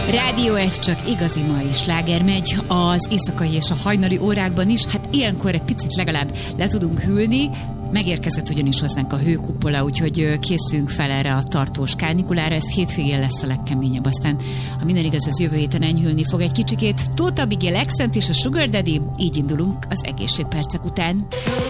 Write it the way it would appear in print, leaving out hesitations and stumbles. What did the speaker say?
Rádió, ez csak igazi mai sláger megy az éjszakai és a hajnali órákban is. Hát ilyenkor egy picit legalább le tudunk hűlni. Megérkezett ugyanis hozzánk a hőkupola, úgyhogy készülünk fel erre a tartós kánikulára. Ez hétvégén lesz a legkeményebb, aztán ha minden igaz, ez jövő héten enyhülni fog egy kicsikét. Tóth Abigail, Accent és a Sugar Daddy, így indulunk az egészségpercek után.